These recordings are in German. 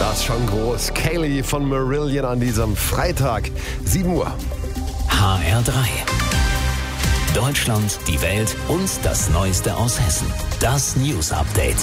Das ist schon groß. Kaylee von Marillion an diesem Freitag, 7 Uhr. HR3. Deutschland, die Welt und das Neueste aus Hessen. Das News Update.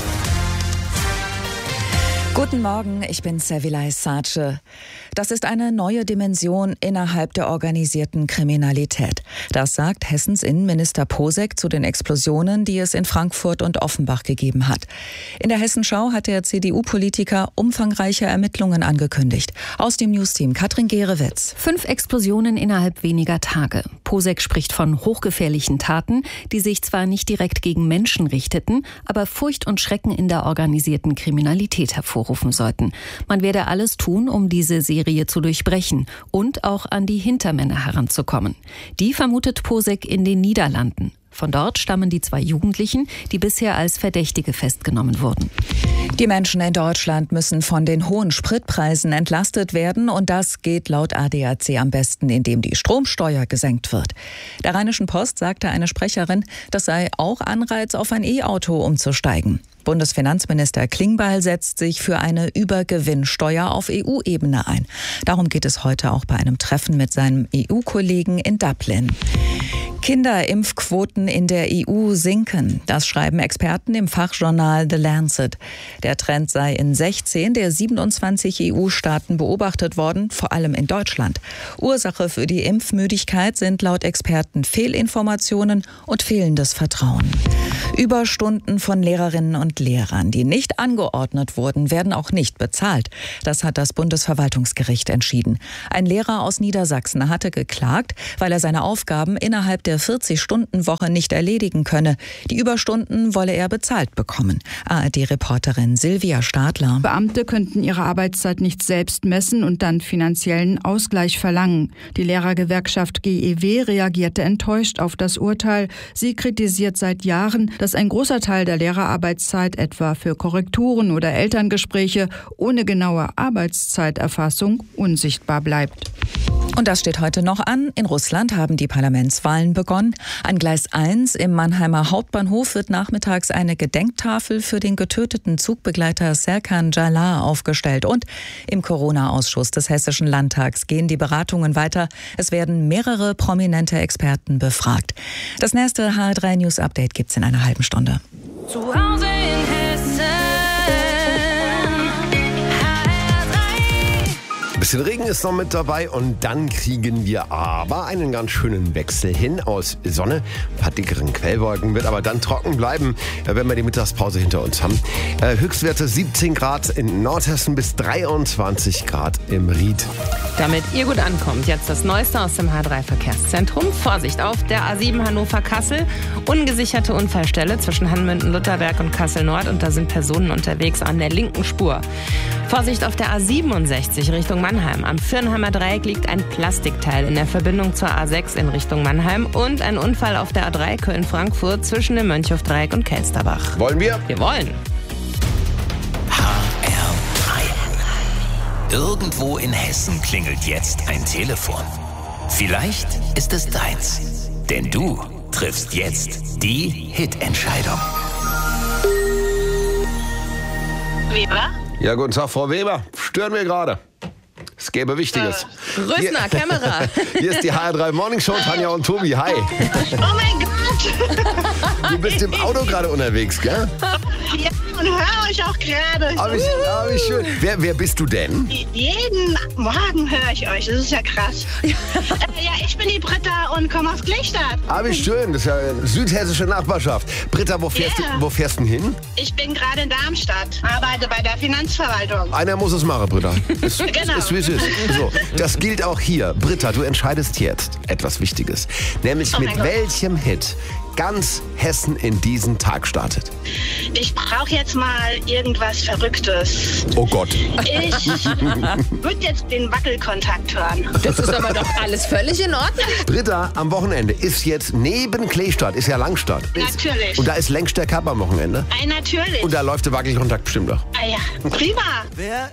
Guten Morgen, ich bin Servilay Sace. Das ist eine neue Dimension innerhalb der organisierten Kriminalität. Das sagt Hessens Innenminister Posek zu den Explosionen, die es in Frankfurt und Offenbach gegeben hat. In der Hessenschau hat der CDU-Politiker umfangreiche Ermittlungen angekündigt. Aus dem Newsteam Katrin Gerewitz. 5 Explosionen innerhalb weniger Tage. Posek spricht von hochgefährlichen Taten, die sich zwar nicht direkt gegen Menschen richteten, aber Furcht und Schrecken in der organisierten Kriminalität hervorrufen sollten. Man werde alles tun, um diese Serie zu durchbrechen und auch an die Hintermänner heranzukommen. Die vermutet Posek in den Niederlanden. Von dort stammen die 2 Jugendlichen, die bisher als Verdächtige festgenommen wurden. Die Menschen in Deutschland müssen von den hohen Spritpreisen entlastet werden und das geht laut ADAC am besten, indem die Stromsteuer gesenkt wird. Der Rheinischen Post sagte eine Sprecherin, das sei auch Anreiz, auf ein E-Auto umzusteigen. Bundesfinanzminister Klingbeil setzt sich für eine Übergewinnsteuer auf EU-Ebene ein. Darum geht es heute auch bei einem Treffen mit seinem EU-Kollegen in Dublin. Kinderimpfquoten in der EU sinken. Das schreiben Experten im Fachjournal The Lancet. Der Trend sei in 16 der 27 EU-Staaten beobachtet worden, vor allem in Deutschland. Ursache für die Impfmüdigkeit sind laut Experten Fehlinformationen und fehlendes Vertrauen. Überstunden von Lehrerinnen und Lehrern, die nicht angeordnet wurden, werden auch nicht bezahlt. Das hat das Bundesverwaltungsgericht entschieden. Ein Lehrer aus Niedersachsen hatte geklagt, weil er seine Aufgaben innerhalb der 40-Stunden-Woche nicht erledigen könne. Die Überstunden wolle er bezahlt bekommen. ARD-Reporterin Silvia Stadler. Beamte könnten ihre Arbeitszeit nicht selbst messen und dann finanziellen Ausgleich verlangen. Die Lehrergewerkschaft GEW reagierte enttäuscht auf das Urteil. Sie kritisiert seit Jahren, dass ein großer Teil der Lehrerarbeitszeit etwa für Korrekturen oder Elterngespräche ohne genaue Arbeitszeiterfassung unsichtbar bleibt. Und das steht heute noch an. In Russland haben die Parlamentswahlen begonnen. An Gleis 1 im Mannheimer Hauptbahnhof wird nachmittags eine Gedenktafel für den getöteten Zugbegleiter Serkan Jalal aufgestellt. Und im Corona-Ausschuss des Hessischen Landtags gehen die Beratungen weiter. Es werden mehrere prominente Experten befragt. Das nächste HR3 News Update gibt's in einer halben Stunde. Zu Hause in Hessen. Ein bisschen Regen ist noch mit dabei und dann kriegen wir aber einen ganz schönen Wechsel hin aus Sonne. Ein paar dickeren Quellwolken, wird aber dann trocken bleiben, wenn wir die Mittagspause hinter uns haben. Höchstwerte 17 Grad in Nordhessen bis 23 Grad im Ried. Damit ihr gut ankommt, jetzt das Neueste aus dem H3-Verkehrszentrum. Vorsicht auf der A7 Hannover-Kassel. Ungesicherte Unfallstelle zwischen Hanmünden-Lutterberg und Kassel-Nord und da sind Personen unterwegs an der linken Spur. Vorsicht auf der A67 Richtung Mannheim. Am Firnheimer Dreieck liegt ein Plastikteil in der Verbindung zur A6 in Richtung Mannheim und ein Unfall auf der A3 Köln-Frankfurt zwischen dem Mönchhofdreieck und Kelsterbach. Wollen wir? Wir wollen. HR3. Irgendwo in Hessen klingelt jetzt ein Telefon. Vielleicht ist es deins. Denn du triffst jetzt die Hitentscheidung. Weber? Ja, guten Tag, Frau Weber. Stören wir gerade. Es gäbe Wichtiges. Rösner, Kamera. Hier ist die HR3 Morning Show, Tanja und Tobi. Hi. Oh mein Gott! Du bist im Auto gerade unterwegs, gell? Ja, und höre euch auch gerade. Aber wie schön. Wer bist du denn? Jeden Morgen höre ich euch. Das ist ja krass. Ja, ich bin die Britta und komme aus Gleichstadt. Wie schön. Das ist ja eine südhessische Nachbarschaft. Britta, wo fährst du hin? Ich bin gerade in Darmstadt. Arbeite bei der Finanzverwaltung. Einer muss es machen, Britta. Genau. Ist wie es ist. So, das gilt auch hier. Britta, du entscheidest jetzt etwas Wichtiges. Nämlich mit welchem Hit ganz Hessen in diesen Tag startet. Ich brauche jetzt mal irgendwas Verrücktes. Oh Gott. Ich würde jetzt den Wackelkontakt hören. Das ist aber doch alles völlig in Ordnung. Britta, am Wochenende ist jetzt neben Kleestadt, ist ja Langstadt. Natürlich. Und da ist längst der Cup am Wochenende. Natürlich. Und da läuft der Wackelkontakt bestimmt doch. Ja, prima.